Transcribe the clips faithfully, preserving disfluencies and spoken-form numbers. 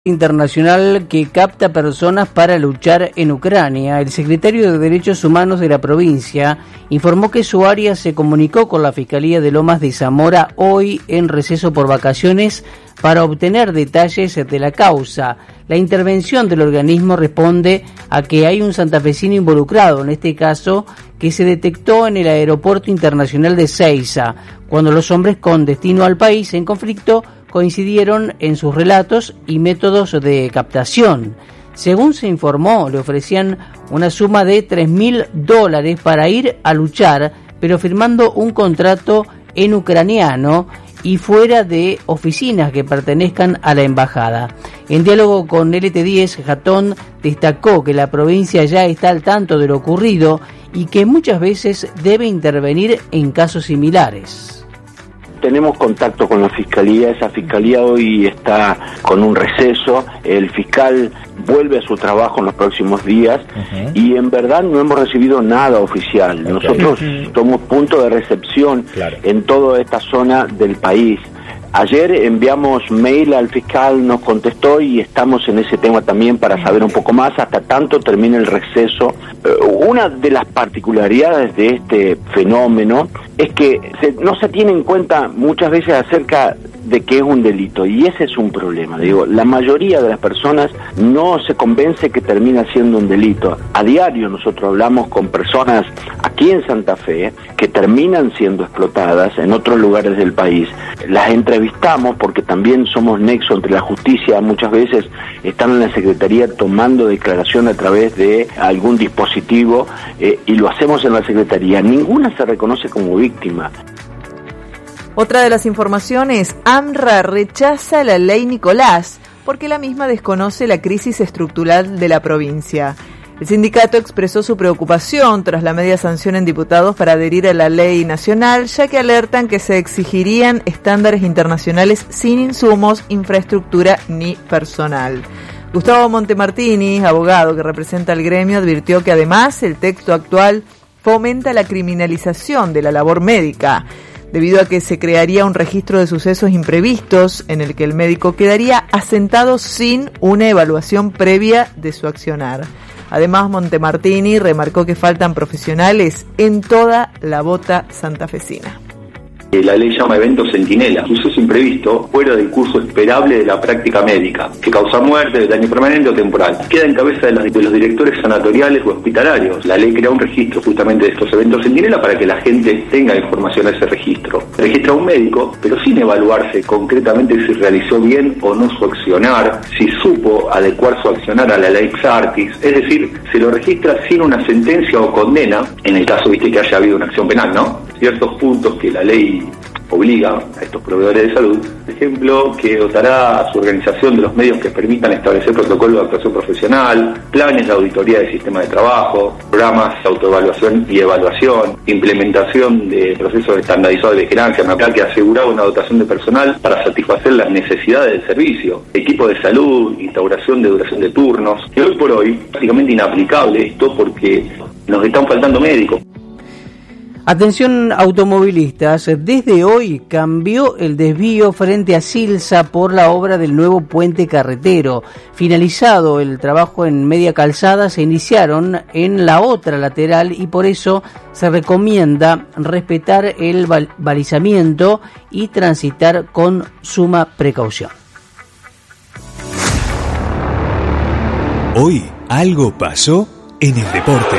internacional que capta personas para luchar en Ucrania. El secretario de Derechos Humanos de la provincia informó que su área se comunicó con la Fiscalía de Lomas de Zamora hoy en receso por vacaciones para obtener detalles de la causa. La intervención del organismo responde a que hay un santafesino involucrado en este caso que se detectó en el Aeropuerto Internacional de Seiza, cuando los hombres con destino al país en conflicto coincidieron en sus relatos y métodos de captación. Según se informó, le ofrecían una suma de tres mil dólares para ir a luchar, pero firmando un contrato en ucraniano y fuera de oficinas que pertenezcan a la embajada. En diálogo con L T diez, Jatón destacó que la provincia ya está al tanto de lo ocurrido y que muchas veces debe intervenir en casos similares. Tenemos contacto con la Fiscalía, esa Fiscalía hoy está con un receso, el fiscal vuelve a su trabajo en los próximos días uh-huh. y en verdad no hemos recibido nada oficial. Okay. Nosotros uh-huh. somos punto de recepción claro. en toda esta zona del país. Ayer enviamos mail al fiscal, nos contestó y estamos en ese tema también para saber un poco más, hasta tanto termine el receso. Una de las particularidades de este fenómeno es que se, no se tiene en cuenta muchas veces acerca de que es un delito, y ese es un problema. Digo, la mayoría de las personas no se convence que termina siendo un delito. A diario nosotros hablamos con personas aquí en Santa Fe que terminan siendo explotadas en otros lugares del país. Las entrevistamos porque también somos nexo entre la justicia, muchas veces están en la Secretaría tomando declaración a través de algún dispositivo eh, y lo hacemos en la Secretaría. Ninguna se reconoce como víctima. Otra de las informaciones, AMRA rechaza la ley Nicolás porque la misma desconoce la crisis estructural de la provincia. El sindicato expresó su preocupación tras la media sanción en diputados para adherir a la ley nacional, ya que alertan que se exigirían estándares internacionales sin insumos, infraestructura ni personal. Gustavo Montemartini, abogado que representa al gremio, advirtió que además el texto actual fomenta la criminalización de la labor médica, debido a que se crearía un registro de sucesos imprevistos en el que el médico quedaría asentado sin una evaluación previa de su accionar. Además, Montemartini remarcó que faltan profesionales en toda la bota santafesina. La ley llama evento centinela, suceso imprevisto fuera del curso esperable de la práctica médica, que causa muerte, daño permanente o temporal. Queda en cabeza de los, de los directores sanatoriales o hospitalarios. La ley crea un registro justamente de estos eventos centinela para que la gente tenga información a ese registro. Registra a un médico, pero sin evaluarse concretamente si realizó bien o no su accionar, si supo adecuar su accionar a la ley ex artis, es decir, se lo registra sin una sentencia o condena, en el caso, viste, que haya habido una acción penal, ¿no? Ciertos puntos que la ley obliga a estos proveedores de salud, por ejemplo, que dotará a su organización de los medios que permitan establecer protocolos de actuación profesional, planes de auditoría del sistema de trabajo, programas de autoevaluación y evaluación, implementación de procesos estandarizados de vigilancia, que aseguraba una dotación de personal para satisfacer las necesidades del servicio, equipo de salud, instauración de duración de turnos, y hoy por hoy prácticamente inaplicable esto porque nos están faltando médicos. Atención automovilistas, desde hoy cambió el desvío frente a Silsa por la obra del nuevo puente carretero. Finalizado el trabajo en media calzada, se iniciaron en la otra lateral y por eso se recomienda respetar el balizamiento y transitar con suma precaución. Hoy algo pasó en el deporte.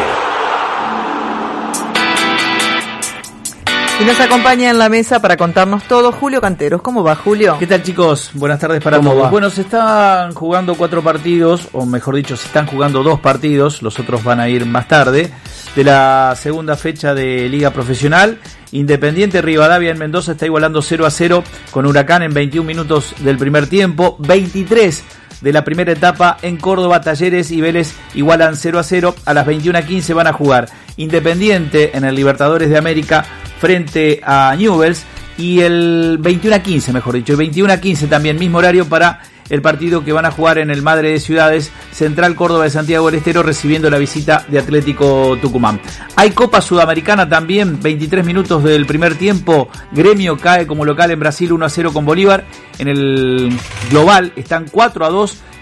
Y nos acompaña en la mesa para contarnos todo Julio Canteros. ¿Cómo va, Julio? ¿Qué tal, chicos? Buenas tardes para todos. Va? Bueno, se están jugando cuatro partidos, o mejor dicho, se están jugando dos partidos, los otros van a ir más tarde, de la segunda fecha de Liga Profesional. Independiente Rivadavia en Mendoza está igualando cero a cero con Huracán en veintiún minutos del primer tiempo. veintitrés de la primera etapa en Córdoba, Talleres y Vélez igualan cero a cero. A las veintiuna a quince van a jugar Independiente en el Libertadores de América frente a Newell's, y el veintiuna a quince, mejor dicho, el veintiuna a quince también, mismo horario para el partido que van a jugar en el Madre de Ciudades, Central Córdoba de Santiago del Estero recibiendo la visita de Atlético Tucumán. Hay Copa Sudamericana también, veintitrés minutos del primer tiempo, Gremio cae como local en Brasil uno a cero con Bolívar, en el global están cuatro a dos